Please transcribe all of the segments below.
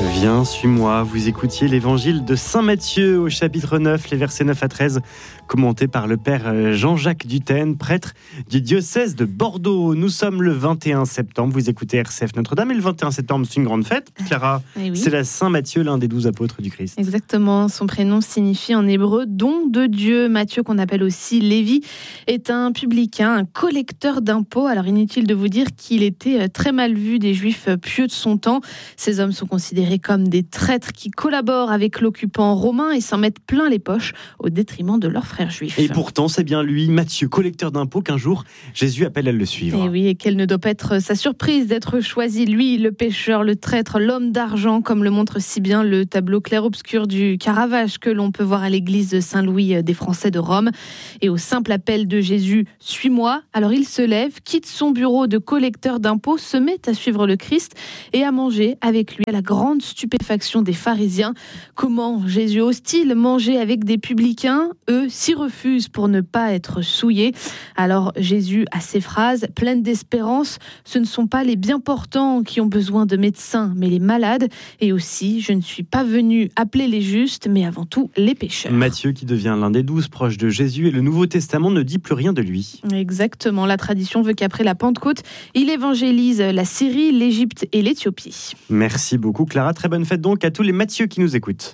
Viens, suis-moi. Vous écoutiez l'évangile de Saint Matthieu au chapitre 9, les versets 9 à 13, commenté par le père Jean-Jacques Dutène, prêtre du diocèse de Bordeaux. Nous sommes le 21 septembre. Vous écoutez RCF Notre-Dame et le 21 septembre, c'est une grande fête. Clara, oui. C'est la Saint Matthieu, l'un des 12 apôtres du Christ. Exactement. Son prénom signifie en hébreu don de Dieu. Matthieu, qu'on appelle aussi Lévi, est un publicain, un collecteur d'impôts. Alors inutile de vous dire qu'il était très mal vu des Juifs pieux de son temps. Ces hommes sont considérés comme des traîtres qui collaborent avec l'occupant romain et s'en mettent plein les poches au détriment de leurs frères juifs. Et pourtant, c'est bien lui, Matthieu, collecteur d'impôts, qu'un jour Jésus appelle à le suivre. Et oui, et quelle ne doit pas être sa surprise d'être choisi, lui, le pécheur, le traître, l'homme d'argent, comme le montre si bien le tableau clair-obscur du Caravage que l'on peut voir à l'église de Saint-Louis des Français de Rome. Et au simple appel de Jésus, « Suis-moi », alors il se lève, quitte son bureau de collecteur d'impôts, se met à suivre le Christ et à manger avec lui à la grande stupéfaction des pharisiens. Comment Jésus ose-t-il manger avec des publicains? Eux s'y refusent pour ne pas être souillés. Alors Jésus a ces phrases pleines d'espérance. Ce ne sont pas les bien portants qui ont besoin de médecins, mais les malades. Et aussi, je ne suis pas venu appeler les justes, mais avant tout les pécheurs. Matthieu qui devient l'un des 12 proches de Jésus et le Nouveau Testament ne dit plus rien de lui. Exactement. La tradition veut qu'après la Pentecôte, il évangélise la Syrie, l'Égypte et l'Éthiopie. Merci beaucoup Clara. Très bonne fête donc à tous les Matthieu qui nous écoutent.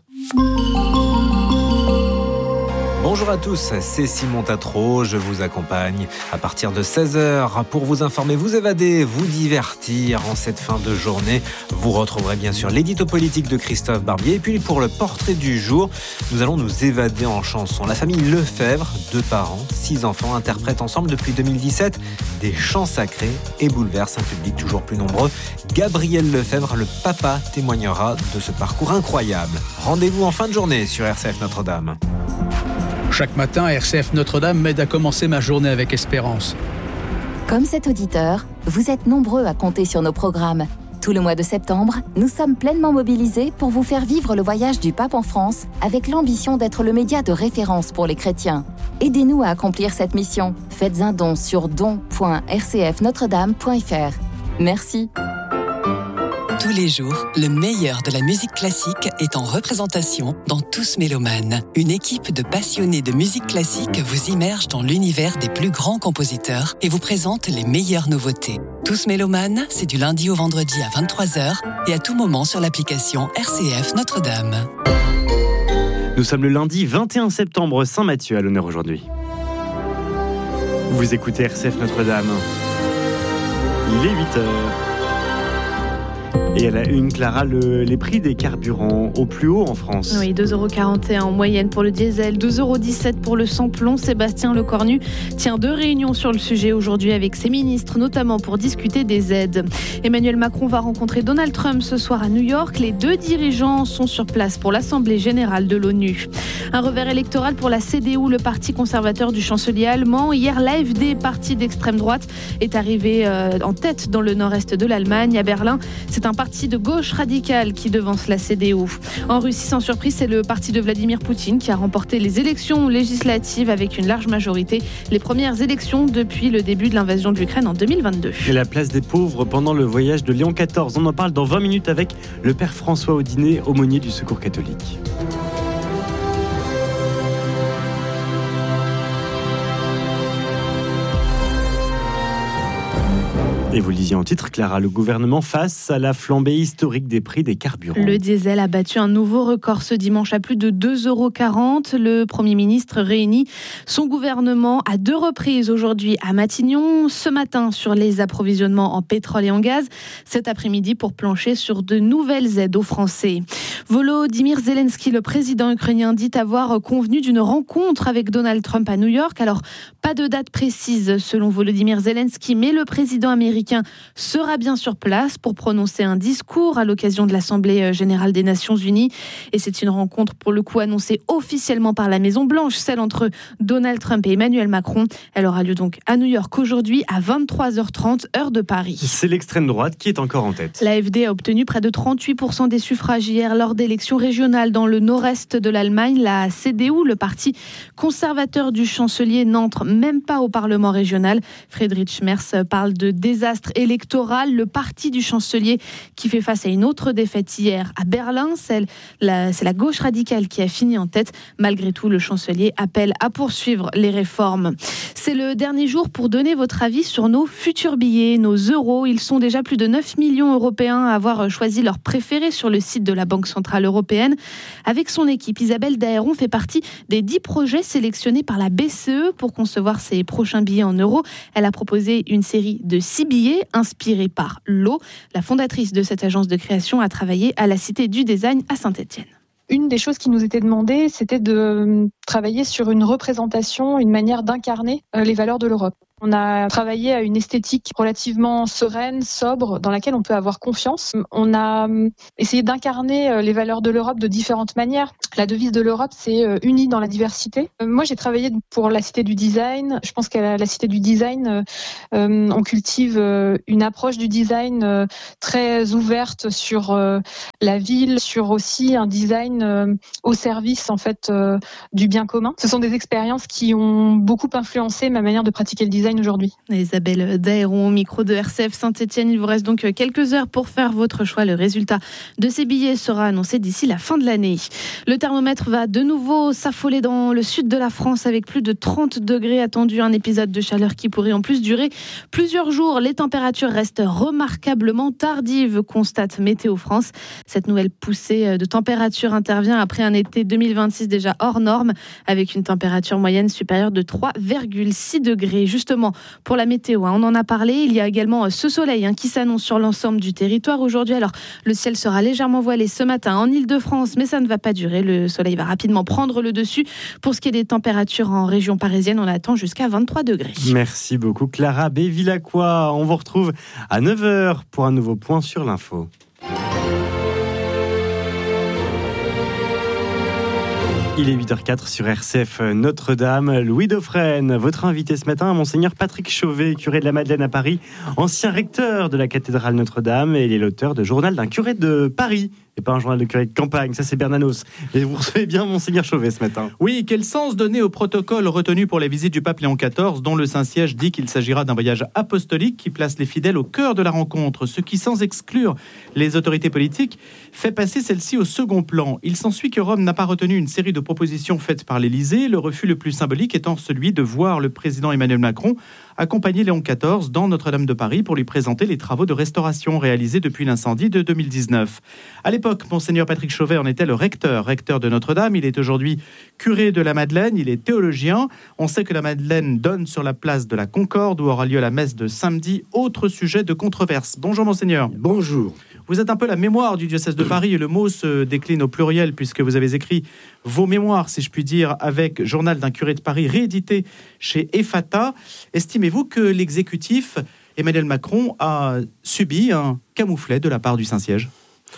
Bonjour à tous, c'est Simon Tatro, je vous accompagne à partir de 16h pour vous informer, vous évader, vous divertir en cette fin de journée. Vous retrouverez bien sûr l'édito politique de Christophe Barbier et puis pour le portrait du jour, nous allons nous évader en chanson. La famille Lefebvre, 2 parents, 6 enfants, interprètent ensemble depuis 2017 des chants sacrés et bouleversent un public toujours plus nombreux. Gabriel Lefebvre, le papa, témoignera de ce parcours incroyable. Rendez-vous en fin de journée sur RCF Notre-Dame. Chaque matin, RCF Notre-Dame m'aide à commencer ma journée avec espérance. Comme cet auditeur, vous êtes nombreux à compter sur nos programmes. Tout le mois de septembre, nous sommes pleinement mobilisés pour vous faire vivre le voyage du pape en France avec l'ambition d'être le média de référence pour les chrétiens. Aidez-nous à accomplir cette mission. Faites un don sur don.rcfnotredame.fr. Merci. Tous les jours, le meilleur de la musique classique est en représentation dans Tous Mélomanes. Une équipe de passionnés de musique classique vous immerge dans l'univers des plus grands compositeurs et vous présente les meilleures nouveautés. Tous Mélomanes, c'est du lundi au vendredi à 23h et à tout moment sur l'application RCF Notre-Dame. Nous sommes le lundi 21 septembre, Saint Matthieu à l'honneur aujourd'hui. Vous écoutez RCF Notre-Dame. Il est 8h. Et à la une, Clara, les prix des carburants au plus haut en France. Oui, 2,41 € en moyenne pour le diesel, 2,17 € pour le sans-plomb. Sébastien Lecornu tient 2 réunions sur le sujet aujourd'hui avec ses ministres, notamment pour discuter des aides. Emmanuel Macron va rencontrer Donald Trump ce soir à New York. Les 2 dirigeants sont sur place pour l'Assemblée générale de l'ONU. Un revers électoral pour la CDU, le parti conservateur du chancelier allemand. Hier, l'AfD, parti d'extrême droite, est arrivé en tête dans le nord-est de l'Allemagne. À Berlin, c'est un parti de gauche radicale qui devance la CDU. En Russie, sans surprise, c'est le parti de Vladimir Poutine qui a remporté les élections législatives avec une large majorité. Les premières élections depuis le début de l'invasion de l'Ukraine en 2022. Et la place des pauvres pendant le voyage de Léon XIV. On en parle dans 20 minutes avec le père François Audinet, aumônier du Secours catholique. Et vous le disiez en titre, Clara, le gouvernement face à la flambée historique des prix des carburants. Le diesel a battu un nouveau record ce dimanche à plus de 2,40 €. Le Premier ministre réunit son gouvernement à 2 reprises aujourd'hui à Matignon. Ce matin sur les approvisionnements en pétrole et en gaz. Cet après-midi pour plancher sur de nouvelles aides aux Français. Volodymyr Zelensky, le président ukrainien, dit avoir convenu d'une rencontre avec Donald Trump à New York. Alors, pas de date précise selon Volodymyr Zelensky, mais le président américain sera bien sur place pour prononcer un discours à l'occasion de l'Assemblée générale des Nations Unies. Et c'est une rencontre pour le coup annoncée officiellement par la Maison-Blanche, celle entre Donald Trump et Emmanuel Macron. Elle aura lieu donc à New York aujourd'hui à 23h30, heure de Paris. C'est l'extrême droite qui est encore en tête. L'AfD a obtenu près de 38% des suffrages hier lors d'élections régionales dans le nord-est de l'Allemagne. La CDU, le parti conservateur du chancelier, n'entre même pas au Parlement régional. Friedrich Merz parle de désastre électoral. Le parti du chancelier qui fait face à une autre défaite hier à Berlin. C'est la gauche radicale qui a fini en tête. Malgré tout, le chancelier appelle à poursuivre les réformes. C'est le dernier jour pour donner votre avis sur nos futurs billets, nos euros. Ils sont déjà plus de 9 millions européens à avoir choisi leur préféré sur le site de la Banque Centrale Européenne. Avec son équipe, Isabelle Daéron fait partie des 10 projets sélectionnés par la BCE pour concevoir ses prochains billets en euros. Elle a proposé une série de 6 billets inspirés par l'eau. La fondatrice de cette agence de création a travaillé à la Cité du Design à Saint-Étienne. Une des choses qui nous était demandée, c'était de travailler sur une représentation, une manière d'incarner les valeurs de l'Europe. On a travaillé à une esthétique relativement sereine, sobre, dans laquelle on peut avoir confiance. On a essayé d'incarner les valeurs de l'Europe de différentes manières. La devise de l'Europe, c'est « unie dans la diversité ». Moi, j'ai travaillé pour la Cité du Design. Je pense qu'à la Cité du Design, on cultive une approche du design très ouverte sur la ville, sur aussi un design au service en fait du bien commun. Ce sont des expériences qui ont beaucoup influencé ma manière de pratiquer le design aujourd'hui. Isabelle Daéron, micro de RCF Saint-Étienne. Il vous reste donc quelques heures pour faire votre choix. Le résultat de ces billets sera annoncé d'ici la fin de l'année. Le thermomètre va de nouveau s'affoler dans le sud de la France avec plus de 30 degrés attendus. Un épisode de chaleur qui pourrait en plus durer plusieurs jours. Les températures restent remarquablement tardives, constate Météo France. Cette nouvelle poussée de température intervient après un été 2026 déjà hors norme, avec une température moyenne supérieure de 3,6 degrés. Justement, pour la météo, on en a parlé, il y a également ce soleil qui s'annonce sur l'ensemble du territoire aujourd'hui. Alors, le ciel sera légèrement voilé ce matin en Ile-de-France, mais ça ne va pas durer. Le soleil va rapidement prendre le dessus. Pour ce qui est des températures en région parisienne, on attend jusqu'à 23 degrés. Merci beaucoup Clara Bévilacqua. On vous retrouve à 9h pour un nouveau point sur l'info. Il est 8h04 sur RCF Notre-Dame. Louis Dauphren, votre invité ce matin, Monseigneur Patrick Chauvet, curé de la Madeleine à Paris, ancien recteur de la cathédrale Notre-Dame, et il est l'auteur de Journal d'un curé de Paris. Et pas un journal de curé de campagne, ça c'est Bernanos. Et vous recevez bien Monseigneur Chauvet ce matin. Oui, quel sens donner au protocole retenu pour la visite du pape Léon XIV, dont le Saint-Siège dit qu'il s'agira d'un voyage apostolique qui place les fidèles au cœur de la rencontre, ce qui, sans exclure les autorités politiques, fait passer celle-ci au second plan. Il s'ensuit que Rome n'a pas retenu une série de propositions faites par l'Élysée, le refus le plus symbolique étant celui de voir le président Emmanuel Macron accompagner Léon XIV dans Notre-Dame de Paris pour lui présenter les travaux de restauration réalisés depuis l'incendie de 2019. À l'époque, Monseigneur Patrick Chauvet en était le recteur de Notre-Dame. Il est aujourd'hui curé de la Madeleine, il est théologien. On sait que la Madeleine donne sur la place de la Concorde où aura lieu la messe de samedi. Autre sujet de controverse. Bonjour Monseigneur. Bonjour. Vous êtes un peu la mémoire du diocèse de Paris et le mot se décline au pluriel puisque vous avez écrit vos mémoires, si je puis dire, avec Journal d'un curé de Paris réédité chez Ephata. Estimez-vous que l'exécutif, Emmanuel Macron, a subi un camouflet de la part du Saint-Siège ?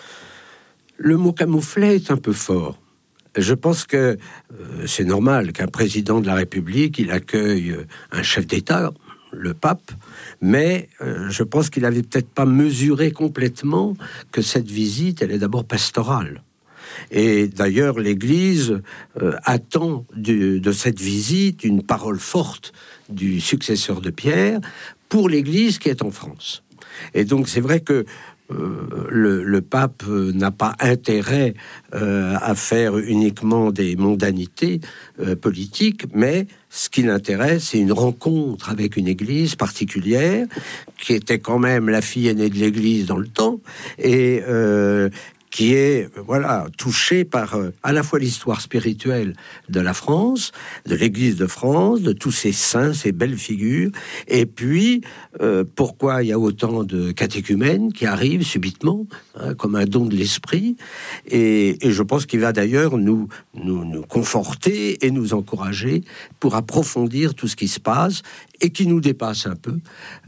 Le mot camouflet est un peu fort. Je pense que c'est normal qu'un président de la République, il accueille un chef d'État, le pape, mais je pense qu'il n'avait peut-être pas mesuré complètement que cette visite, elle est d'abord pastorale. Et d'ailleurs, l'Église attend de cette visite une parole forte du successeur de Pierre pour l'Église qui est en France. Et donc, c'est vrai que le pape n'a pas intérêt à faire uniquement des mondanités politiques, mais ce qui l'intéresse, c'est une rencontre avec une église particulière, qui était quand même la fille aînée de l'église dans le temps, et qui est touchée par à la fois l'histoire spirituelle de la France, de l'Église de France, de tous ces saints, ces belles figures, et puis pourquoi il y a autant de catéchumènes qui arrivent subitement, comme un don de l'esprit, et je pense qu'il va d'ailleurs nous conforter et nous encourager pour approfondir tout ce qui se passe et qui nous dépasse un peu,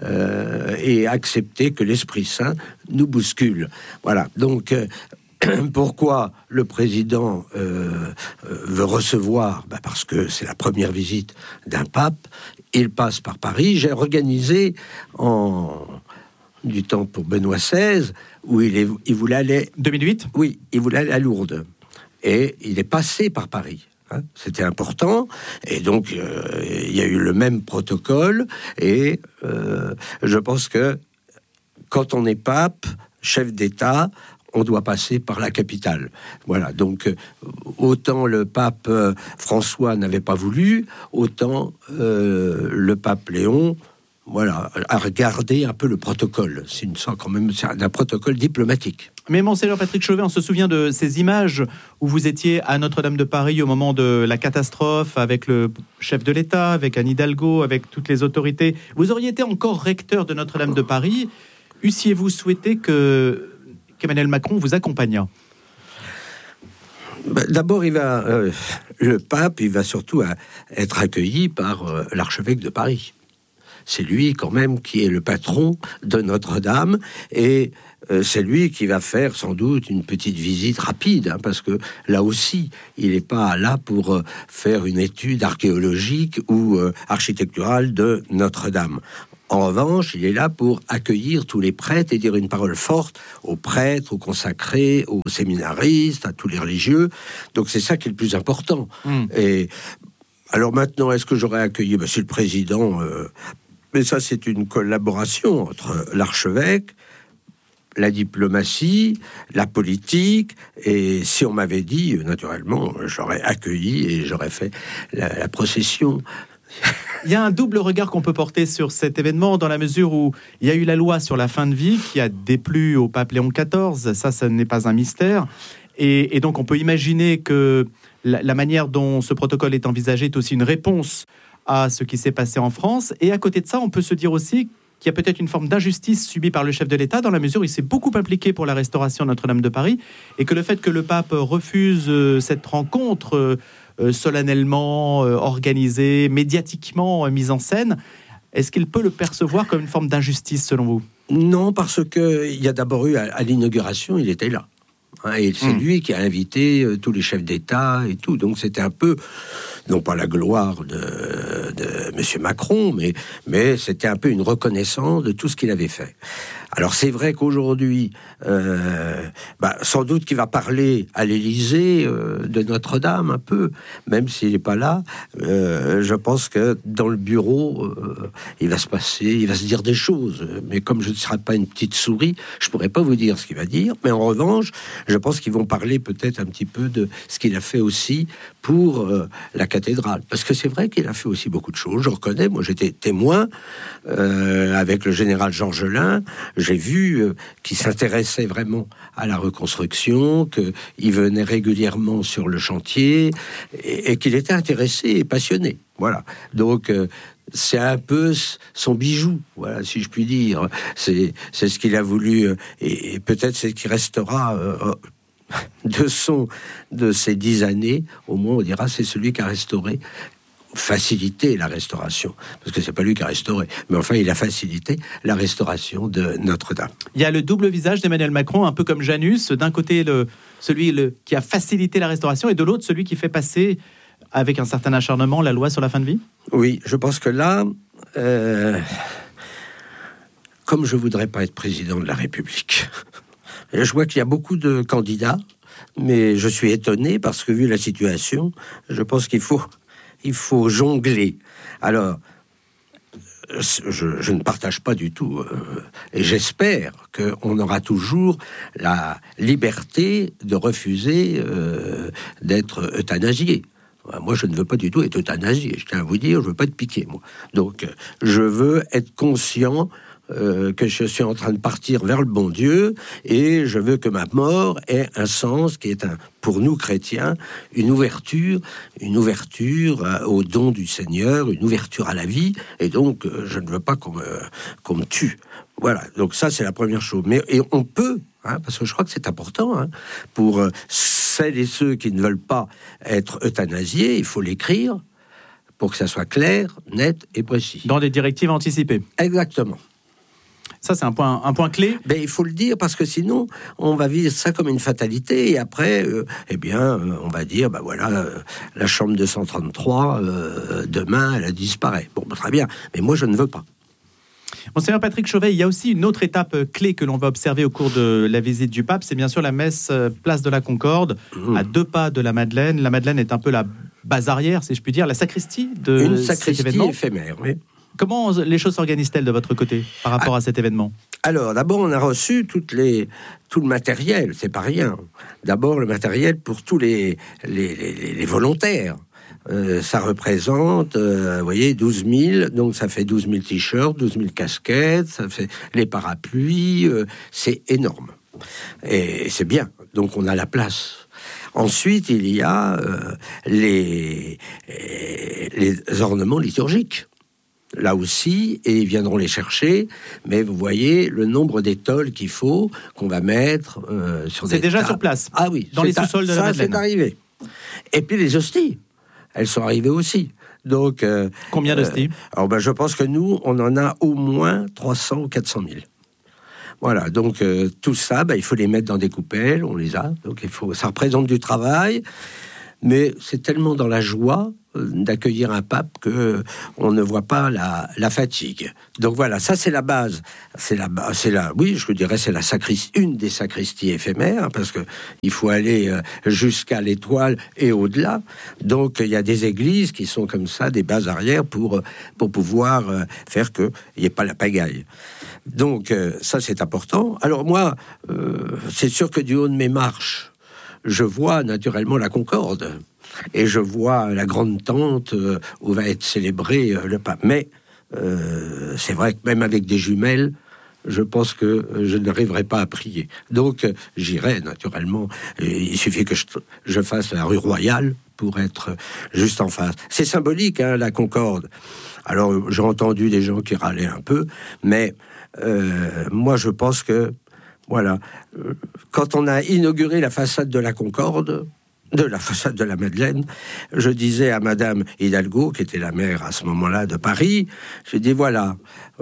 et accepter que l'Esprit Saint nous bouscule. Voilà, donc pourquoi le président veut recevoir ? Parce que c'est la première visite d'un pape, il passe par Paris. J'ai organisé du temps pour Benoît XVI, où il voulait aller... 2008 ? Oui, il voulait aller à Lourdes. Et il est passé par Paris. C'était important, et donc il y a eu le même protocole, et je pense que quand on est pape, chef d'État, on doit passer par la capitale. Voilà, donc autant le pape François n'avait pas voulu, autant le pape Léon... Voilà, à regarder un peu le protocole. C'est un protocole diplomatique. Mais Monseigneur Patrick Chauvet, on se souvient de ces images où vous étiez à Notre-Dame de Paris au moment de la catastrophe, avec le chef de l'État, avec Anne Hidalgo, avec toutes les autorités. Vous auriez été encore recteur de Notre-Dame de Paris. Eussiez-vous souhaité qu'Emmanuel Macron vous accompagnât ? D'abord, le pape, il va surtout être accueilli par l'archevêque de Paris. C'est lui quand même qui est le patron de Notre-Dame, et c'est lui qui va faire sans doute une petite visite rapide, parce que là aussi, il n'est pas là pour faire une étude archéologique ou architecturale de Notre-Dame. En revanche, il est là pour accueillir tous les prêtres et dire une parole forte aux prêtres, aux consacrés, aux séminaristes, à tous les religieux. Donc c'est ça qui est le plus important. Et alors maintenant, est-ce que j'aurais accueilli Monsieur le Président mais ça, c'est une collaboration entre l'archevêque, la diplomatie, la politique, et si on m'avait dit, naturellement, j'aurais accueilli et j'aurais fait la procession. Il y a un double regard qu'on peut porter sur cet événement, dans la mesure où il y a eu la loi sur la fin de vie qui a déplu au pape Léon XIV, ça n'est pas un mystère, et donc on peut imaginer que la manière dont ce protocole est envisagé est aussi une réponse à ce qui s'est passé en France. Et à côté de ça, on peut se dire aussi qu'il y a peut-être une forme d'injustice subie par le chef de l'État, dans la mesure où il s'est beaucoup impliqué pour la restauration de Notre-Dame de Paris, et que le fait que le pape refuse cette rencontre solennellement organisée, médiatiquement mise en scène, est-ce qu'il peut le percevoir comme une forme d'injustice selon vous ? Non, parce qu'il y a d'abord eu, à l'inauguration, il était là. Et c'est lui qui a invité tous les chefs d'État et tout. Donc c'était un peu, non pas la gloire de Monsieur Macron, mais c'était un peu une reconnaissance de tout ce qu'il avait fait. Alors c'est vrai qu'aujourd'hui, sans doute qu'il va parler à l'Élysée de Notre-Dame un peu, même s'il n'est pas là. Je pense que dans le bureau, il va se dire des choses. Mais comme je ne serai pas une petite souris, je pourrais pas vous dire ce qu'il va dire. Mais en revanche, je pense qu'ils vont parler peut-être un petit peu de ce qu'il a fait aussi pour la cathédrale. Parce que c'est vrai qu'il a fait aussi beaucoup de choses. Je reconnais, moi j'étais témoin avec le général Jean Gelin. J'ai vu qu'il s'intéressait vraiment à la reconstruction, qu'il venait régulièrement sur le chantier et qu'il était intéressé et passionné. Voilà. Donc c'est un peu son bijou, voilà, si je puis dire. C'est ce qu'il a voulu, et peut-être c'est ce qui restera de ces 10 années. Au moins, on dira c'est celui qui a restauré, facilité la restauration, parce que c'est pas lui qui a restauré, mais enfin il a facilité la restauration de Notre-Dame. Il y a le double visage d'Emmanuel Macron, un peu comme Janus, d'un côté celui qui a facilité la restauration, et de l'autre celui qui fait passer avec un certain acharnement la loi sur la fin de vie. Oui, je pense que là, comme je voudrais pas être président de la République, je vois qu'il y a beaucoup de candidats, mais je suis étonné parce que vu la situation, je pense qu'il faut jongler. Alors, je ne partage pas du tout, et j'espère qu'on aura toujours la liberté de refuser d'être euthanasié. Moi, je ne veux pas du tout être euthanasié. Je tiens à vous dire, je veux pas être piqué, moi. Donc, je veux être conscient que je suis en train de partir vers le bon Dieu, et je veux que ma mort ait un sens qui est, pour nous chrétiens, une ouverture au don du Seigneur, une ouverture à la vie, et donc je ne veux pas qu'on me tue. Voilà, donc ça c'est la première chose. Et on peut, parce que je crois que c'est important, pour celles et ceux qui ne veulent pas être euthanasiés, il faut l'écrire pour que ça soit clair, net et précis. Dans des directives anticipées. Exactement. Ça, c'est un point clé. Ben, il faut le dire, parce que sinon, on va vivre ça comme une fatalité. Et après, on va dire, la chambre 233, demain, elle a disparu. Bon, très bien. Mais moi, je ne veux pas. Monseigneur Patrick Chauvet, il y a aussi une autre étape clé que l'on va observer au cours de la visite du pape, c'est bien sûr la messe place de la Concorde, à 2 pas de la Madeleine. La Madeleine est un peu la base arrière, si je puis dire, la sacristie de Une cet sacristie événement. éphémère, oui. Comment les choses s'organisent-elles de votre côté par rapport à cet événement ? Alors, d'abord, on a reçu tout le matériel, c'est pas rien. D'abord, le matériel pour tous les volontaires. Ça représente, vous voyez, 12 000, donc ça fait 12 000 t-shirts, 12 000 casquettes, ça fait les parapluies, c'est énorme. Et c'est bien, donc on a la place. Ensuite, il y a les ornements liturgiques. Là aussi, et ils viendront les chercher, mais vous voyez le nombre d'étoiles qu'il faut, qu'on va mettre sur des C'est déjà tables. sur place, Ah oui, dans les sous-sols de la Madeleine. Ça, c'est arrivé. Et puis les hosties, elles sont arrivées aussi. Donc, combien d'hosties ? Alors je pense que nous, on en a au moins 300 ou 400 000. Voilà, donc tout ça, il faut les mettre dans des coupelles, on les a, donc ça représente du travail, mais c'est tellement dans la joie d'accueillir un pape que on ne voit pas la fatigue. Donc voilà, ça c'est la base. Oui, je dirais c'est une des sacristies éphémères, parce que il faut aller jusqu'à l'étoile et au-delà. Donc il y a des églises qui sont comme ça, des bases arrières pour pouvoir faire qu'il n'y ait pas la pagaille. Donc ça c'est important. Alors moi, c'est sûr que du haut de mes marches, je vois naturellement la Concorde. Et je vois la grande tente où va être célébré le pape. Mais c'est vrai que même avec des jumelles, je pense que je n'arriverai pas à prier. Donc j'irai naturellement. Il suffit que je fasse la rue Royale pour être juste en face. C'est symbolique, hein, la Concorde. Alors j'ai entendu des gens qui râlaient un peu, mais moi je pense que voilà, quand on a inauguré la façade de la Concorde, de la façade de la Madeleine, je disais à Madame Hidalgo, qui était la maire à ce moment-là de Paris, je dis voilà,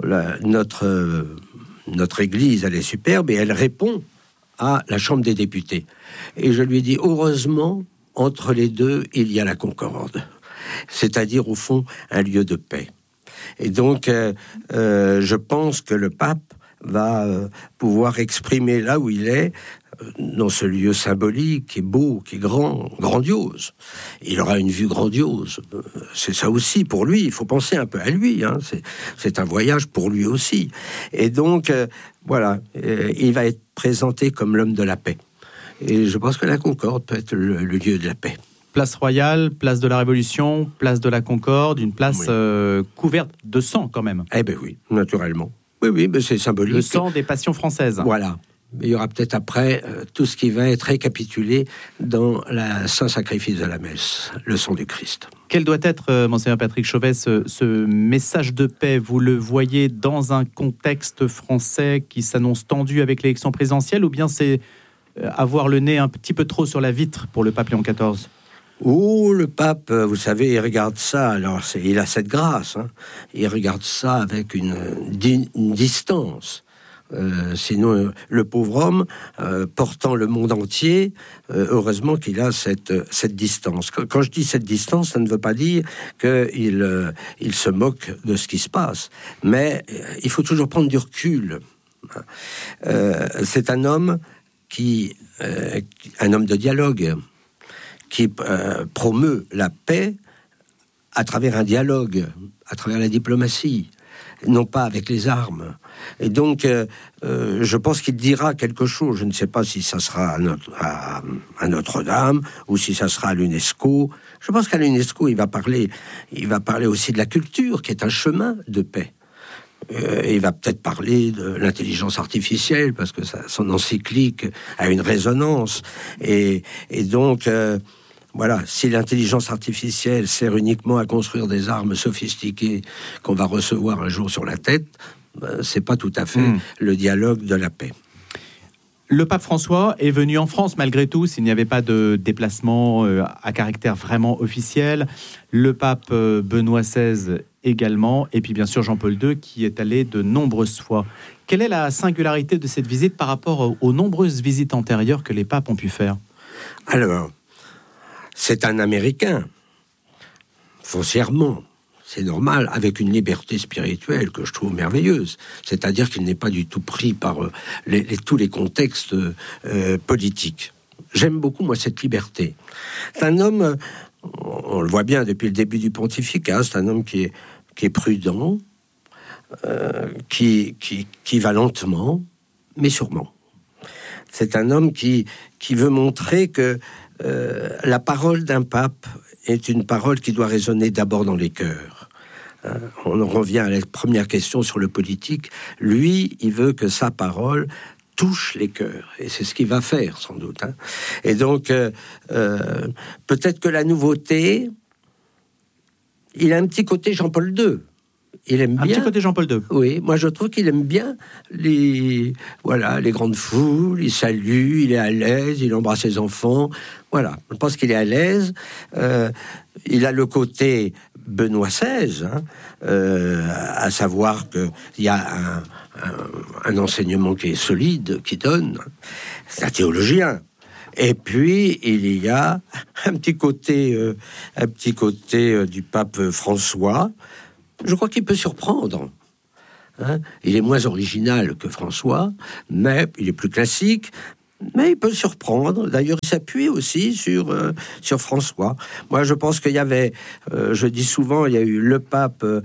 notre église, elle est superbe et elle répond à la Chambre des députés. Et je lui ai dit, heureusement, entre les deux, il y a la Concorde. C'est-à-dire, au fond, un lieu de paix. Et donc, je pense que le pape va pouvoir exprimer là où il est, dans ce lieu symbolique, qui est beau, qui est grandiose. Il aura une vue grandiose. C'est ça aussi pour lui. Il faut penser un peu à lui. Hein. C'est un voyage pour lui aussi. Et donc, voilà, il va être présenté comme l'homme de la paix. Et je pense que la Concorde peut être le lieu de la paix. Place Royale, place de la Révolution, place de la Concorde, une place couverte de sang quand même. Eh bien oui, naturellement. Oui, mais c'est symbolique. Le sang des passions françaises. Voilà. Mais il y aura peut-être après tout ce qui va être récapitulé dans la Saint-Sacrifice de la messe, le sang du Christ. Quel doit être, Monseigneur Patrick Chauvet, ce message de paix ? Vous le voyez dans un contexte français qui s'annonce tendu avec l'élection présidentielle, ou bien c'est avoir le nez un petit peu trop sur la vitre pour le pape Léon XIV ? Oh, le pape, vous savez, il regarde ça, alors il a cette grâce, hein. Il regarde ça avec une distance. Sinon, le pauvre homme, portant le monde entier, heureusement qu'il a cette distance. Quand je dis cette distance, ça ne veut pas dire qu'il se moque de ce qui se passe. Mais il faut toujours prendre du recul. C'est un homme un homme de dialogue, qui promeut la paix à travers un dialogue, à travers la diplomatie, non pas avec les armes. Et donc, je pense qu'il dira quelque chose. Je ne sais pas si ça sera à Notre-Dame ou si ça sera à l'UNESCO. Je pense qu'à l'UNESCO, il va parler aussi de la culture, qui est un chemin de paix. Il va peut-être parler de l'intelligence artificielle, parce que son encyclique a une résonance. Et donc... voilà, si l'intelligence artificielle sert uniquement à construire des armes sophistiquées qu'on va recevoir un jour sur la tête, c'est pas tout à fait le dialogue de la paix. Le pape François est venu en France malgré tout, s'il n'y avait pas de déplacement à caractère vraiment officiel. Le pape Benoît XVI également, et puis bien sûr Jean-Paul II qui est allé de nombreuses fois. Quelle est la singularité de cette visite par rapport aux nombreuses visites antérieures que les papes ont pu faire ? Alors, c'est un Américain, foncièrement. c'est normal, avec une liberté spirituelle que je trouve merveilleuse. C'est-à-dire qu'il n'est pas du tout pris par tous les contextes politiques. J'aime beaucoup, moi, cette liberté. C'est un homme, on le voit bien depuis le début du pontificat, c'est un homme qui est prudent, qui va lentement, mais sûrement. C'est un homme qui veut montrer que la parole d'un pape est une parole qui doit résonner d'abord dans les cœurs. On en revient à la première question sur le politique. Lui, il veut que sa parole touche les cœurs. Et c'est ce qu'il va faire, sans doute. Et donc, peut-être que la nouveauté, il a un petit côté Jean-Paul II. Il aime bien. Un petit côté Jean-Paul II. Oui, moi je trouve qu'il aime bien les grandes foules, il salue, il est à l'aise, il embrasse ses enfants. Voilà, je pense qu'il est à l'aise. Il a le côté Benoît XVI, à savoir qu'il y a un enseignement qui est solide, qui donne. C'est un théologien. Et puis, il y a un petit côté du pape François. Je crois qu'il peut surprendre. Il est moins original que François, mais il est plus classique. Mais il peut surprendre. D'ailleurs, il s'appuie aussi sur François. Moi, je pense qu'il y avait, je dis souvent, il y a eu le pape de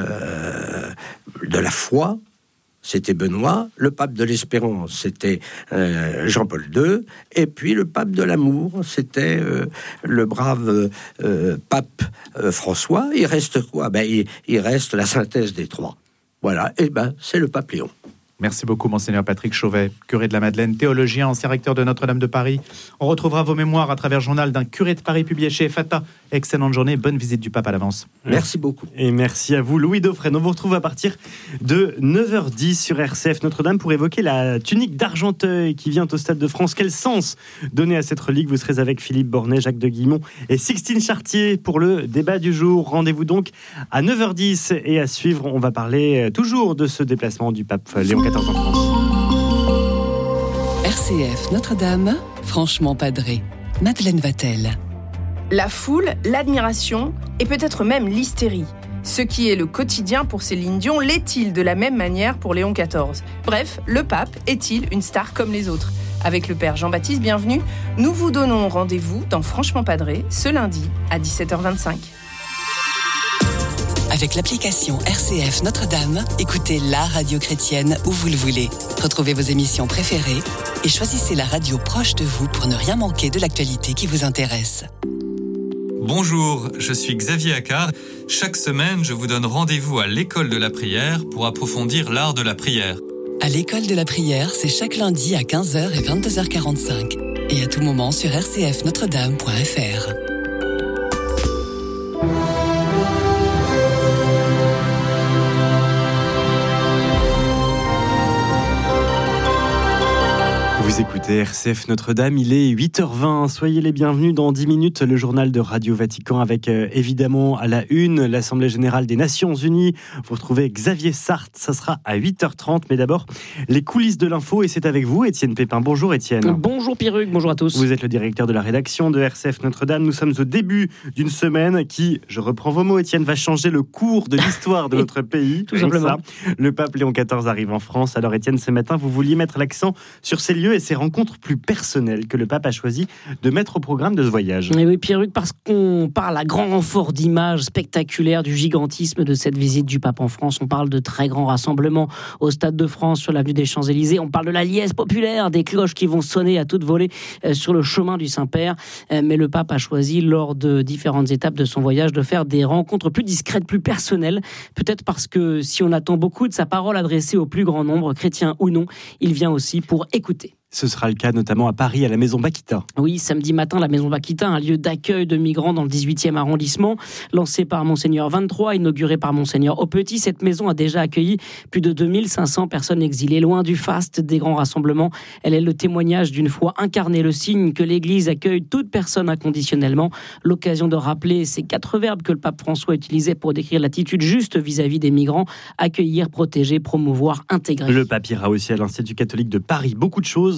la foi, c'était Benoît, le pape de l'espérance, c'était Jean-Paul II, et puis le pape de l'amour, c'était le brave pape François. Il reste quoi ? Il reste la synthèse des trois. Voilà, et c'est le pape Léon. Merci beaucoup, Monseigneur Patrick Chauvet, curé de la Madeleine, théologien, ancien recteur de Notre-Dame de Paris. On retrouvera vos mémoires à travers le journal d'un curé de Paris publié chez Fata. Excellente journée, bonne visite du pape à l'avance. Merci beaucoup. Et merci à vous, Louis Dauphren. On vous retrouve à partir de 9h10 sur RCF Notre-Dame pour évoquer la tunique d'Argenteuil qui vient au Stade de France. Quel sens donner à cette relique ? Vous serez avec Philippe Bornet, Jacques de Guillemont et Sixtine Chartier pour le débat du jour. Rendez-vous donc à 9h10 et à suivre, on va parler toujours de ce déplacement du pape Léon XIV en France. RCF Notre-Dame, franchement padré. Madeleine Vatel. La foule, l'admiration et peut-être même l'hystérie. Ce qui est le quotidien pour Céline Dion, l'est-il de la même manière pour Léon XIV ? Bref, le pape est-il une star comme les autres ? Avec le père Jean-Baptiste Bienvenu, nous vous donnons rendez-vous dans Franchement Padré ce lundi à 17h25. Avec l'application RCF Notre-Dame, écoutez la radio chrétienne où vous le voulez. Retrouvez vos émissions préférées et choisissez la radio proche de vous pour ne rien manquer de l'actualité qui vous intéresse. Bonjour, je suis Xavier Accard. Chaque semaine, je vous donne rendez-vous à l'école de la prière pour approfondir l'art de la prière. À l'école de la prière, c'est chaque lundi à 15h et 22h45 et à tout moment sur rcfnotredame.fr. Vous écoutez RCF Notre-Dame, il est 8h20. Soyez les bienvenus dans 10 minutes, le journal de Radio Vatican avec évidemment à la une l'Assemblée Générale des Nations Unies. Vous retrouvez Xavier Sartre, ça sera à 8h30. Mais d'abord, les coulisses de l'info et c'est avec vous, Étienne Pépin. Bonjour Étienne. Bonjour Pierruc, bonjour à tous. Vous êtes le directeur de la rédaction de RCF Notre-Dame. Nous sommes au début d'une semaine qui, je reprends vos mots Étienne, va changer le cours de l'histoire de notre pays. Tout simplement. Ça. Le pape Léon XIV arrive en France. Alors Étienne, ce matin, vous vouliez mettre l'accent sur ces lieux et ces rencontres plus personnelles que le pape a choisi de mettre au programme de ce voyage. Et oui, Pierruc, parce qu'on parle à grand renfort d'images spectaculaires du gigantisme de cette visite du pape en France. On parle de très grands rassemblements au Stade de France, sur l'avenue des Champs-Élysées. On parle de la liesse populaire, des cloches qui vont sonner à toute volée sur le chemin du Saint-Père. Mais le pape a choisi, lors de différentes étapes de son voyage, de faire des rencontres plus discrètes, plus personnelles. Peut-être parce que si on attend beaucoup de sa parole adressée au plus grand nombre, chrétien ou non, il vient aussi pour écouter. Ce sera le cas notamment à Paris, à la Maison Bakita. Oui, samedi matin, la Maison Bakita, un lieu d'accueil de migrants dans le 18e arrondissement, lancé par Monseigneur 23, inauguré par Monseigneur Aupetit. Cette maison a déjà accueilli plus de 2500 personnes exilées, loin du faste des grands rassemblements. Elle est le témoignage d'une foi incarnée, le signe que l'Église accueille toute personne inconditionnellement. L'occasion de rappeler ces 4 verbes que le pape François utilisait pour décrire l'attitude juste vis-à-vis des migrants: accueillir, protéger, promouvoir, intégrer. Le pape ira aussi à l'Institut catholique de Paris. Beaucoup de choses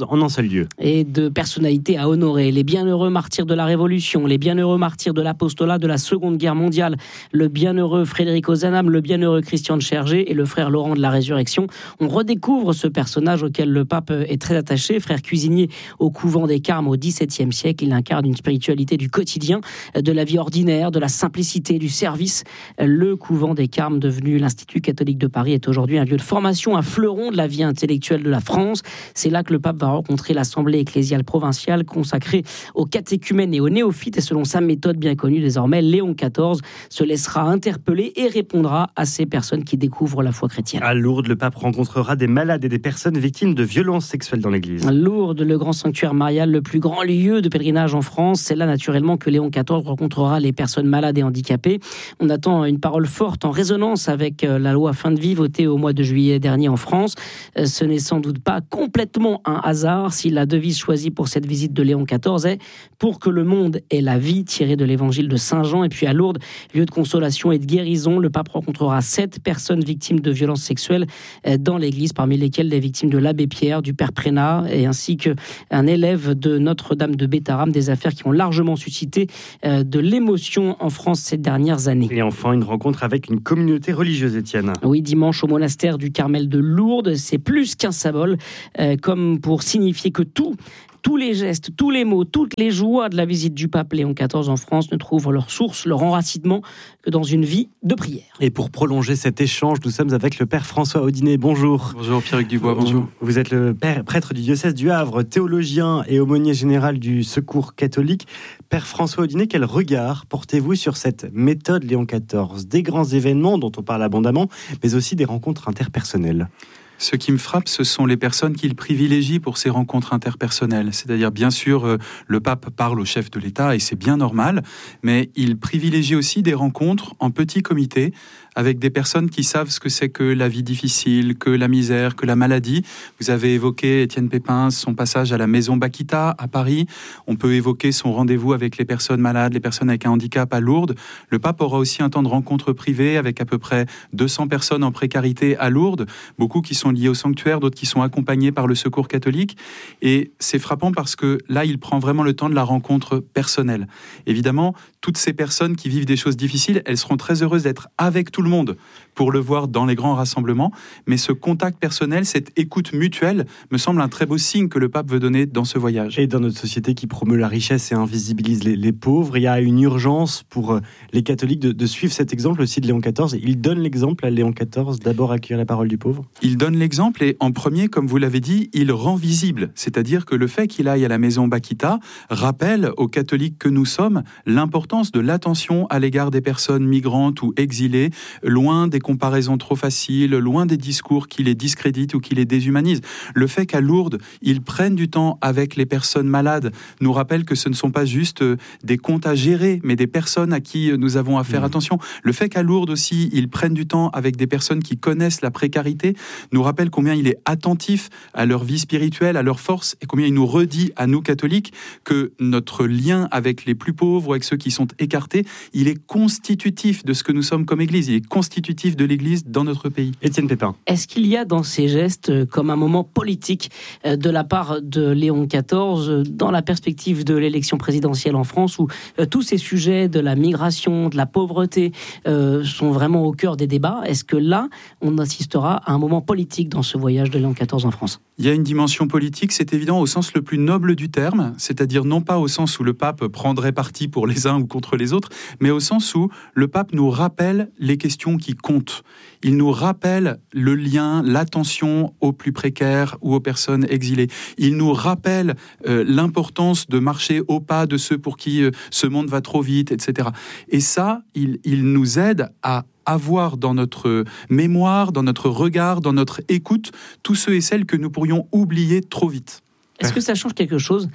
en un seul lieu. Et de personnalités à honorer. Les bienheureux martyrs de la Révolution, les bienheureux martyrs de l'apostolat de la Seconde Guerre mondiale, le bienheureux Frédéric Ozanam, le bienheureux Christian de Chergé et le frère Laurent de la Résurrection. On redécouvre ce personnage auquel le pape est très attaché. Frère cuisinier au couvent des Carmes au XVIIe siècle, il incarne une spiritualité du quotidien, de la vie ordinaire, de la simplicité, du service. Le couvent des Carmes, devenu l'Institut catholique de Paris, est aujourd'hui un lieu de formation, un fleuron de la vie intellectuelle de la France. C'est là que le pape va rencontrer l'Assemblée ecclésiale provinciale consacrée aux catéchumènes et aux néophytes. Et selon sa méthode bien connue désormais, Léon XIV se laissera interpeller et répondra à ces personnes qui découvrent la foi chrétienne. À Lourdes, le pape rencontrera des malades et des personnes victimes de violences sexuelles dans l'église. Lourdes, le grand sanctuaire marial, le plus grand lieu de pèlerinage en France. C'est là naturellement que Léon XIV rencontrera les personnes malades et handicapées. On attend une parole forte en résonance avec la loi fin de vie votée au mois de juillet dernier en France. Ce n'est sans doute pas complètement un hasard si la devise choisie pour cette visite de Léon XIV est « Pour que le monde ait la vie » tirée de l'évangile de Saint Jean. Et puis à Lourdes, lieu de consolation et de guérison, le pape rencontrera 7 personnes victimes de violences sexuelles dans l'église, parmi lesquelles des victimes de l'abbé Pierre, du père Prénat, et ainsi qu'un élève de Notre-Dame de Bétharram, des affaires qui ont largement suscité de l'émotion en France ces dernières années. Et enfin, une rencontre avec une communauté religieuse, Étienne. Oui, dimanche au monastère du Carmel de Lourdes, c'est plus qu'un symbole, comme pour signifier que tous les gestes, tous les mots, toutes les joies de la visite du pape Léon XIV en France ne trouvent leur source, leur enracinement que dans une vie de prière. Et pour prolonger cet échange, nous sommes avec le père François Audinet. Bonjour. Bonjour Pierre-Luc Dubois, bonjour. Vous êtes le prêtre du diocèse du Havre, théologien et aumônier général du Secours catholique. Père François Audinet, quel regard portez-vous sur cette méthode Léon XIV? Des grands événements dont on parle abondamment, mais aussi des rencontres interpersonnelles. Ce qui me frappe, ce sont les personnes qu'il privilégie pour ces rencontres interpersonnelles. C'est-à-dire, bien sûr, le pape parle au chef de l'État et c'est bien normal, mais il privilégie aussi des rencontres en petit comité avec des personnes qui savent ce que c'est que la vie difficile, que la misère, que la maladie. Vous avez évoqué, Étienne Pépin, son passage à la Maison Bakita à Paris. On peut évoquer son rendez-vous avec les personnes malades, les personnes avec un handicap à Lourdes. Le pape aura aussi un temps de rencontre privée avec à peu près 200 personnes en précarité à Lourdes, beaucoup qui sont liées au sanctuaire, d'autres qui sont accompagnées par le Secours catholique. Et c'est frappant parce que là, il prend vraiment le temps de la rencontre personnelle. Évidemment, toutes ces personnes qui vivent des choses difficiles, elles seront très heureuses d'être avec tout le monde pour le voir dans les grands rassemblements. Mais ce contact personnel, cette écoute mutuelle, me semble un très beau signe que le pape veut donner dans ce voyage. Et dans notre société qui promeut la richesse et invisibilise les pauvres, il y a une urgence pour les catholiques de suivre cet exemple aussi de Léon XIV. Il donne l'exemple à Léon XIV, d'abord accueillir la parole du pauvre. Il donne l'exemple et en premier, comme vous l'avez dit, il rend visible. C'est-à-dire que le fait qu'il aille à la Maison Bakita rappelle aux catholiques que nous sommes l'importance de l'attention à l'égard des personnes migrantes ou exilées, loin des comparaisons trop faciles, loin des discours qui les discréditent ou qui les déshumanisent. Le fait qu'à Lourdes, ils prennent du temps avec les personnes malades nous rappelle que ce ne sont pas juste des comptes à gérer, mais des personnes à qui nous avons à faire attention. Le fait qu'à Lourdes aussi, ils prennent du temps avec des personnes qui connaissent la précarité nous rappelle combien il est attentif à leur vie spirituelle, à leur force, et combien il nous redit à nous catholiques que notre lien avec les plus pauvres, avec ceux qui sont écartés, il est constitutif de ce que nous sommes comme Église, il est constitutif de l'Église dans notre pays. Étienne Pépin. Est-ce qu'il y a dans ces gestes comme un moment politique de la part de Léon XIV dans la perspective de l'élection présidentielle en France où tous ces sujets de la migration, de la pauvreté sont vraiment au cœur des débats? Est-ce que là, on assistera à un moment politique dans ce voyage de Léon XIV en France? Il y a une dimension politique, c'est évident, au sens le plus noble du terme, c'est-à-dire non pas au sens où le pape prendrait parti pour les uns ou contre les autres, mais au sens où le pape nous rappelle les questions qui comptent. Il nous rappelle le lien, l'attention aux plus précaires ou aux personnes exilées. Il nous rappelle l'importance de marcher au pas de ceux pour qui ce monde va trop vite, etc. Et ça, il nous aide à avoir dans notre mémoire, dans notre regard, dans notre écoute, tous ceux et celles que nous pourrions oublier trop vite. Est-ce que ça change quelque chose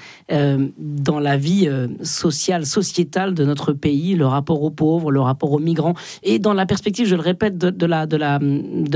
dans la vie sociale, sociétale de notre pays, le rapport aux pauvres, le rapport aux migrants, et dans la perspective, je le répète, de la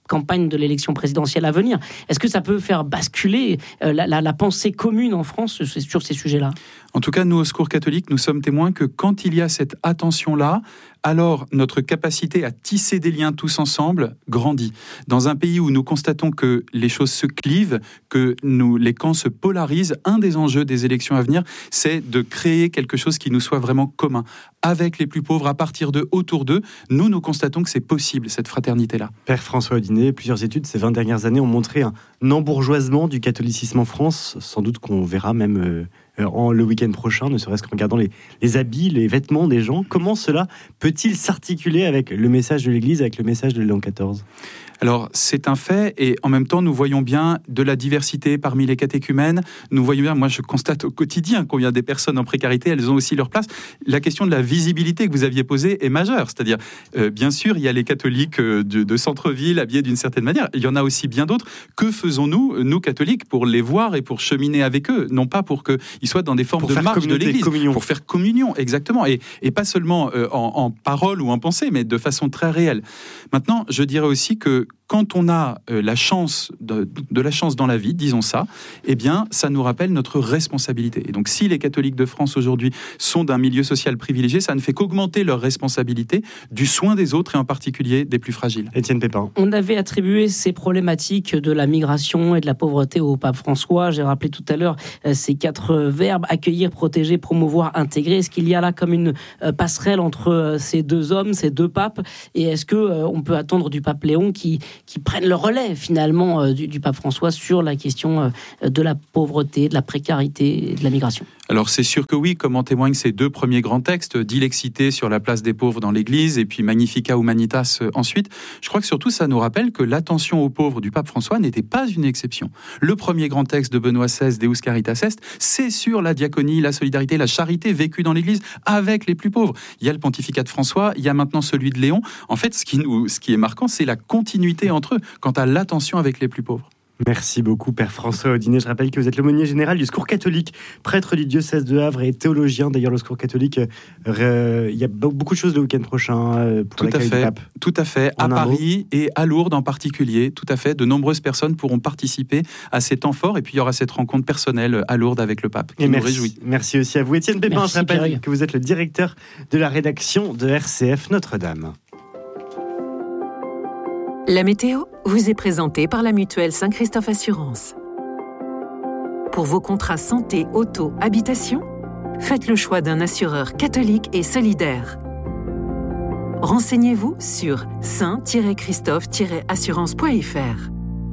campagne de l'élection présidentielle à venir. Est-ce que ça peut faire basculer la pensée commune en France sur ces sujets-là ? En tout cas, nous, au Secours catholique, nous sommes témoins que quand il y a cette attention-là, alors notre capacité à tisser des liens tous ensemble grandit. Dans un pays où nous constatons que les choses se clivent, que les camps se polarisent, un des enjeux des élections à venir, c'est de créer quelque chose qui nous soit vraiment commun. Avec les plus pauvres, à partir d'eux, autour d'eux, nous constatons que c'est possible, cette fraternité-là. Père François Audinet, plusieurs études ces 20 dernières années ont montré un embourgeoisement du catholicisme en France, sans doute qu'on verra même le week-end prochain, ne serait-ce qu'en regardant les habits, les vêtements des gens. Comment cela peut-il s'articuler avec le message de l'Église, avec le message de Léon XIV ? Alors, c'est un fait, et en même temps, nous voyons bien de la diversité parmi les catéchumènes. Nous voyons bien, moi je constate au quotidien combien des personnes en précarité, elles ont aussi leur place. La question de la visibilité que vous aviez posée est majeure. C'est-à-dire, bien sûr, il y a les catholiques de centre-ville habillés d'une certaine manière. Il y en a aussi bien d'autres. Que faisons-nous, nous catholiques, pour les voir et pour cheminer avec eux ? Non pas pour qu'ils soient dans des formes de marche de l'Église. Communion. Pour faire communion, exactement. Et pas seulement en parole ou en pensée, mais de façon très réelle. Maintenant, je dirais aussi que quand on a la chance de la chance dans la vie, disons ça, eh bien, ça nous rappelle notre responsabilité. Et donc, si les catholiques de France aujourd'hui sont d'un milieu social privilégié, ça ne fait qu'augmenter leur responsabilité du soin des autres et en particulier des plus fragiles. Étienne Pépin. On avait attribué ces problématiques de la migration et de la pauvreté au pape François. J'ai rappelé tout à l'heure ces 4 verbes: accueillir, protéger, promouvoir, intégrer. Est-ce qu'il y a là comme une passerelle entre ces deux hommes, ces deux papes ? Et est-ce qu'on peut attendre du pape Léon qui prennent le relais finalement du pape François sur la question de la pauvreté, de la précarité et de la migration? Alors c'est sûr que oui, comme en témoignent ces 2 premiers grands textes, Dilexité sur la place des pauvres dans l'Église et puis Magnificat Humanitas ensuite. Je crois que surtout ça nous rappelle que l'attention aux pauvres du pape François n'était pas une exception. Le premier grand texte de Benoît XVI, Deus Caritas Est, c'est sur la diaconie, la solidarité, la charité vécue dans l'Église avec les plus pauvres. Il y a le pontificat de François, il y a maintenant celui de Léon. En fait, ce qui est marquant, c'est la continuité entre eux quant à l'attention avec les plus pauvres. Merci beaucoup, Père François Audinet. Je rappelle que vous êtes l'aumônier général du Secours catholique, prêtre du diocèse de Havre et théologien. D'ailleurs, le Secours catholique, il y a beaucoup de choses le week-end prochain pour l'accueil du pape. Tout à fait. À Paris et à Lourdes en particulier. Tout à fait. De nombreuses personnes pourront participer à ces temps forts. Et puis, il y aura cette rencontre personnelle à Lourdes avec le pape, qui nous réjouit. Merci aussi à vous, Étienne Pépin. Je rappelle que vous êtes le directeur de la rédaction de RCF Notre-Dame. La météo vous est présentée par la mutuelle Saint-Christophe Assurance. Pour vos contrats santé, auto, habitation, faites le choix d'un assureur catholique et solidaire. Renseignez-vous sur saint-christophe-assurance.fr.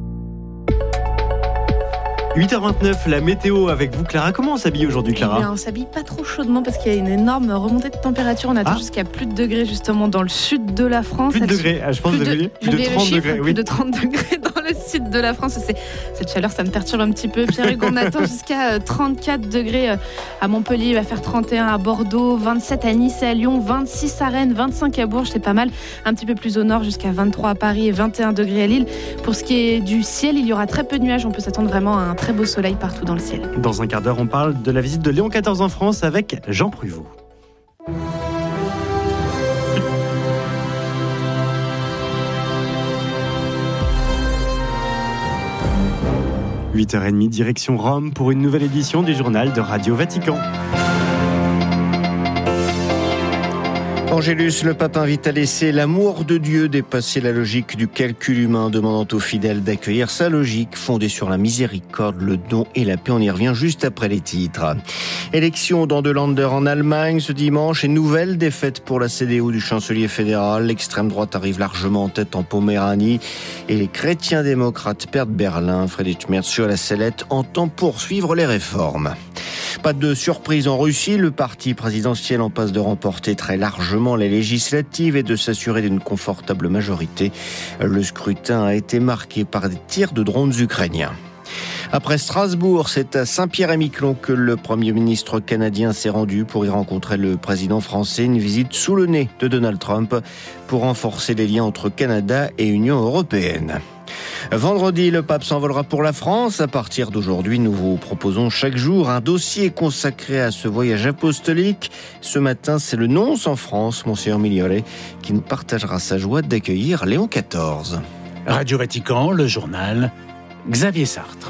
8h29, la météo avec vous, Clara. Comment on s'habille aujourd'hui, Clara ? Eh bien, on s'habille pas trop chaudement parce qu'il y a une énorme remontée de température. On attend jusqu'à plus de degrés justement dans le sud de la France. Plus de degrés, je pense plus de 30 degrés. Plus de 30 degrés dans le sud de la France. Cette chaleur, ça me perturbe un petit peu. Pierre-Hugues, on attend jusqu'à 34 degrés à Montpellier, il va faire 31 à Bordeaux, 27 à Nice et à Lyon, 26 à Rennes, 25 à Bourges, c'est pas mal. Un petit peu plus au nord, jusqu'à 23 à Paris et 21 degrés à Lille. Pour ce qui est du ciel, il y aura très peu de nuages. On peut s'attendre vraiment à un très beau soleil partout dans le ciel. Dans un quart d'heure, on parle de la visite de Léon XIV en France avec Jean Pruvot. « 8h30, direction Rome pour une nouvelle édition du journal de Radio Vatican. » Angélus, le pape invite à laisser l'amour de Dieu dépasser la logique du calcul humain, demandant aux fidèles d'accueillir sa logique fondée sur la miséricorde, le don et la paix. On y revient juste après les titres. Élection dans de Länder en Allemagne ce dimanche et nouvelle défaite pour la CDU du chancelier fédéral. L'extrême droite arrive largement en tête en Poméranie et les chrétiens démocrates perdent Berlin. Friedrich Merz sur la sellette entend poursuivre les réformes. Pas de surprise en Russie, le parti présidentiel en passe de remporter très largement les législatives et de s'assurer d'une confortable majorité. Le scrutin a été marqué par des tirs de drones ukrainiens. Après Strasbourg, c'est à Saint-Pierre-et-Miquelon que le Premier ministre canadien s'est rendu pour y rencontrer le président français. Une visite sous le nez de Donald Trump pour renforcer les liens entre Canada et Union européenne. Vendredi, le pape s'envolera pour la France. À partir d'aujourd'hui, nous vous proposons chaque jour un dossier consacré à ce voyage apostolique. Ce matin, c'est le nonce en France, Monseigneur Migliore, qui nous partagera sa joie d'accueillir Léon XIV. Radio Vatican, le journal, Xavier Sartre.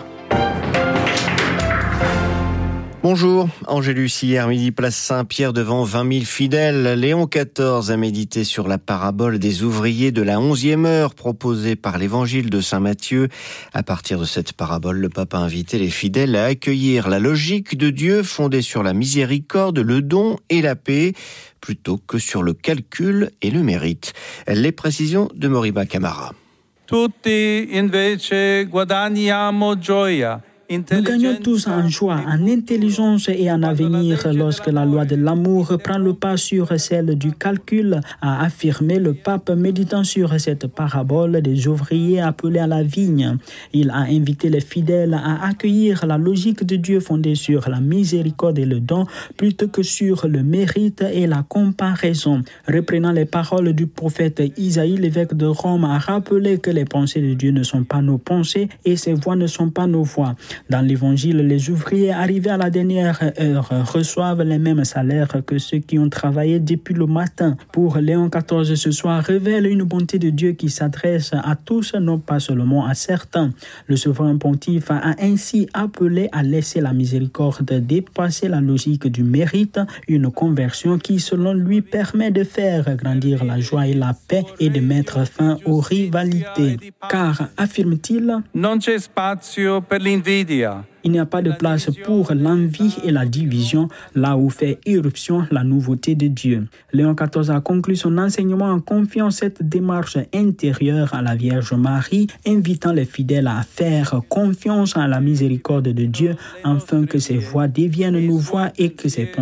Bonjour, Angélus, hier midi, place Saint-Pierre devant 20 000 fidèles. Léon XIV a médité sur la parabole des ouvriers de la 11e heure proposée par l'évangile de Saint Matthieu. À partir de cette parabole, le pape a invité les fidèles à accueillir la logique de Dieu fondée sur la miséricorde, le don et la paix, plutôt que sur le calcul et le mérite. Les précisions de Moriba Camara. Tutti invece guadagniamo gioia. Nous gagnons tous en joie, en intelligence et en avenir lorsque la loi de l'amour prend le pas sur celle du calcul, a affirmé le pape méditant sur cette parabole des ouvriers appelés à la vigne. Il a invité les fidèles à accueillir la logique de Dieu fondée sur la miséricorde et le don plutôt que sur le mérite et la comparaison. Reprenant les paroles du prophète Isaïe, l'évêque de Rome a rappelé que les pensées de Dieu ne sont pas nos pensées et ses voies ne sont pas nos voies. Dans l'évangile, les ouvriers arrivés à la dernière heure reçoivent les mêmes salaires que ceux qui ont travaillé depuis le matin. Pour Léon XIV, ce soir révèle une bonté de Dieu qui s'adresse à tous, non pas seulement à certains. Le souverain pontife a ainsi appelé à laisser la miséricorde dépasser la logique du mérite, une conversion qui, selon lui, permet de faire grandir la joie et la paix et de mettre fin aux rivalités. Car, affirme-t-il, non c'è spazio per l'invidia. Il n'y a pas de place pour l'envie et la division, là où fait irruption la nouveauté de Dieu. Léon XIV a conclu son enseignement en confiant cette démarche intérieure à la Vierge Marie, invitant les fidèles à faire confiance à la miséricorde de Dieu, afin que ses voies deviennent nos voies et que ses